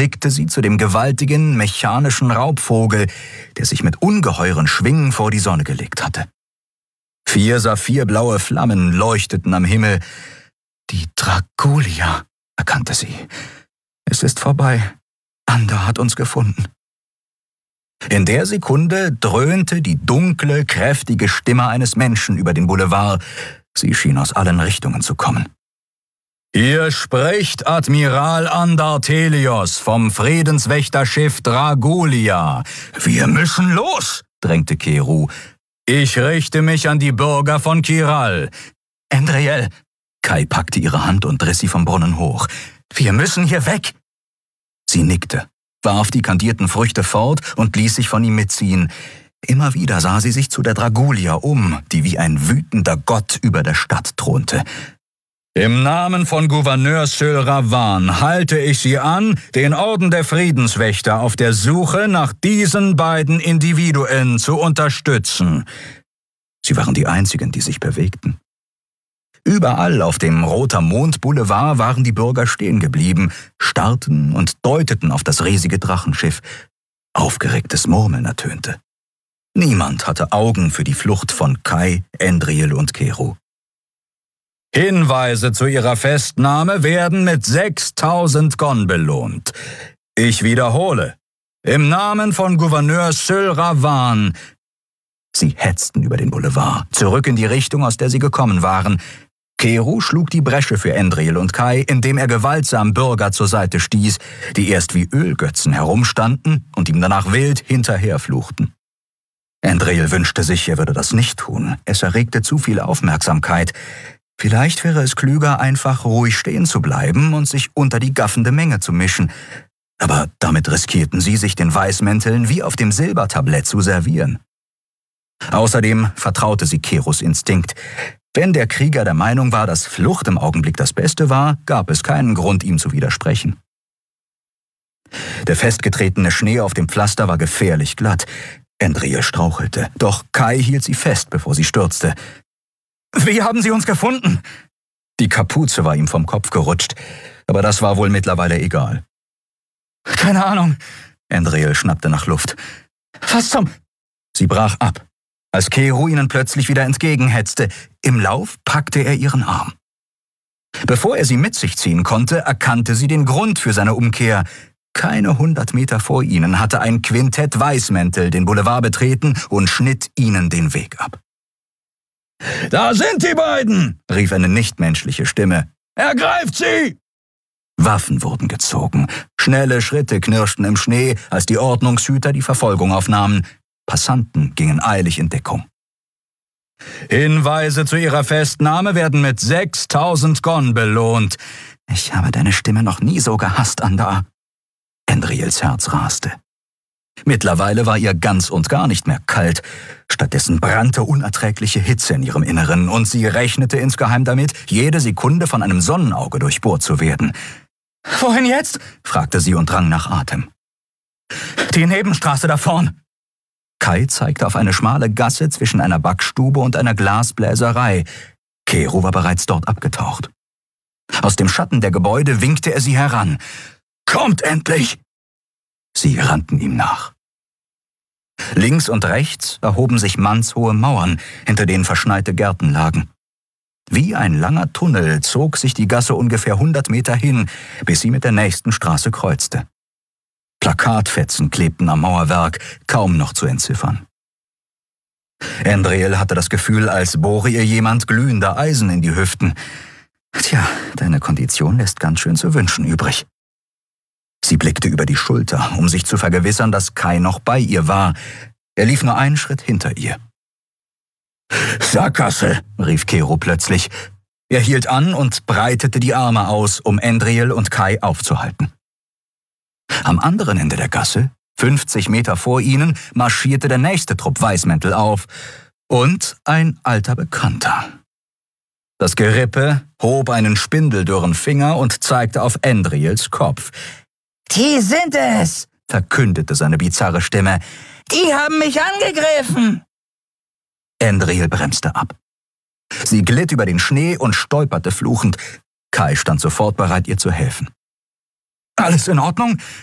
blickte sie zu dem gewaltigen, mechanischen Raubvogel, der sich mit ungeheuren Schwingen vor die Sonne gelegt hatte. 4 saphirblaue Flammen leuchteten am Himmel. Die Draculia, erkannte sie. Es ist vorbei. Anda hat uns gefunden. In der Sekunde dröhnte die dunkle, kräftige Stimme eines Menschen über den Boulevard. Sie schien aus allen Richtungen zu kommen. »Hier spricht Admiral Andartelios vom Friedenswächterschiff Draculia. Wir müssen los«, drängte Keru. »Ich richte mich an die Bürger von Kiral.« »Endriel«, Kai packte ihre Hand und riss sie vom Brunnen hoch. »Wir müssen hier weg.« Sie nickte, warf die kandierten Früchte fort und ließ sich von ihm mitziehen. Immer wieder sah sie sich zu der Draculia um, die wie ein wütender Gott über der Stadt thronte. »Im Namen von Gouverneur Syl-Ravan halte ich Sie an, den Orden der Friedenswächter auf der Suche nach diesen beiden Individuen zu unterstützen.« Sie waren die einzigen, die sich bewegten. Überall auf dem Roter-Mond-Boulevard waren die Bürger stehen geblieben, starrten und deuteten auf das riesige Drachenschiff. Aufgeregtes Murmeln ertönte. Niemand hatte Augen für die Flucht von Kai, Endriel und Keru. »Hinweise zu ihrer Festnahme werden mit 6.000 Gon belohnt. Ich wiederhole, im Namen von Gouverneur Syl-Ravan.« Sie hetzten über den Boulevard, zurück in die Richtung, aus der sie gekommen waren. Keru schlug die Bresche für Endriel und Kai, indem er gewaltsam Bürger zur Seite stieß, die erst wie Ölgötzen herumstanden und ihm danach wild hinterherfluchten. Endriel wünschte sich, er würde das nicht tun. Es erregte zu viel Aufmerksamkeit. Vielleicht wäre es klüger, einfach ruhig stehen zu bleiben und sich unter die gaffende Menge zu mischen. Aber damit riskierten sie, sich den Weißmänteln wie auf dem Silbertablett zu servieren. Außerdem vertraute sie Kerus Instinkt. Wenn der Krieger der Meinung war, dass Flucht im Augenblick das Beste war, gab es keinen Grund, ihm zu widersprechen. Der festgetretene Schnee auf dem Pflaster war gefährlich glatt. Endriel strauchelte, doch Kai hielt sie fest, bevor sie stürzte. »Wie haben Sie uns gefunden?« Die Kapuze war ihm vom Kopf gerutscht, aber das war wohl mittlerweile egal. »Keine Ahnung«, Endriel schnappte nach Luft. »Was zum...« Sie brach ab, als Keru ihnen plötzlich wieder entgegenhetzte. Im Lauf packte er ihren Arm. Bevor er sie mit sich ziehen konnte, erkannte sie den Grund für seine Umkehr. Keine 100 Meter vor ihnen hatte ein Quintett Weißmäntel den Boulevard betreten und schnitt ihnen den Weg ab. »Da sind die beiden«, rief eine nichtmenschliche Stimme. »Ergreift sie!« Waffen wurden gezogen. Schnelle Schritte knirschten im Schnee, als die Ordnungshüter die Verfolgung aufnahmen. Passanten gingen eilig in Deckung. »Hinweise zu ihrer Festnahme werden mit 6.000 Gon belohnt.« »Ich habe deine Stimme noch nie so gehasst, Andar.« Endriels Herz raste. Mittlerweile war ihr ganz und gar nicht mehr kalt. Stattdessen brannte unerträgliche Hitze in ihrem Inneren und sie rechnete insgeheim damit, jede Sekunde von einem Sonnenauge durchbohrt zu werden. »Wohin jetzt?« fragte sie und rang nach Atem. »Die Nebenstraße da vorn.« Kai zeigte auf eine schmale Gasse zwischen einer Backstube und einer Glasbläserei. Keru war bereits dort abgetaucht. Aus dem Schatten der Gebäude winkte er sie heran. »Kommt endlich!« Sie rannten ihm nach. Links und rechts erhoben sich mannshohe Mauern, hinter denen verschneite Gärten lagen. Wie ein langer Tunnel zog sich die Gasse ungefähr 100 Meter hin, bis sie mit der nächsten Straße kreuzte. Plakatfetzen klebten am Mauerwerk, kaum noch zu entziffern. Endriel hatte das Gefühl, als bohre ihr jemand glühende Eisen in die Hüften. »Tja, deine Kondition lässt ganz schön zu wünschen übrig.« Sie blickte über die Schulter, um sich zu vergewissern, dass Kai noch bei ihr war. Er lief nur einen Schritt hinter ihr. »Sackgasse«, rief Keru plötzlich. Er hielt an und breitete die Arme aus, um Endriel und Kai aufzuhalten. Am anderen Ende der Gasse, 50 Meter vor ihnen, marschierte der nächste Trupp Weißmäntel auf. Und ein alter Bekannter. Das Gerippe hob einen spindeldürren Finger und zeigte auf Endriels Kopf. »Die sind es«, verkündete seine bizarre Stimme. »Die haben mich angegriffen!« Endriel bremste ab. Sie glitt über den Schnee und stolperte fluchend. Kai stand sofort bereit, ihr zu helfen. »Alles in Ordnung?«